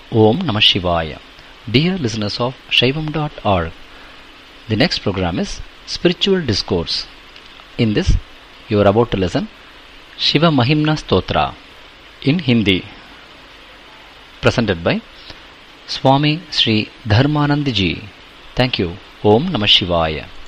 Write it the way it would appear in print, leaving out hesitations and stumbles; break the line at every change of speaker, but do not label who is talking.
Om Namah Shivaya. Dear listeners of Shaivam.org, the next program is Spiritual Discourse. In this, you are about to listen Shiva Mahimna Stotra in Hindi, presented by Swami Sri Dharmanand Ji. Thank you. Om Namah Shivaya.